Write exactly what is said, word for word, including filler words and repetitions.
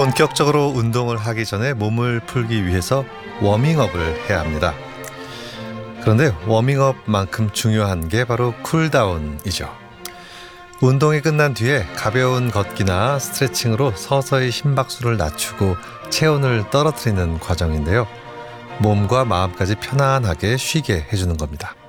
본격적으로 운동을 하기 전에 몸을 풀기 위해서 워밍업을 해야 합니다. 그런데 워밍업만큼 중요한 게 바로 쿨다운이죠. 운동이 끝난 뒤에 가벼운 걷기나 스트레칭으로 서서히 심박수를 낮추고 체온을 떨어뜨리는 과정인데요. 몸과 마음까지 편안하게 쉬게 해주는 겁니다.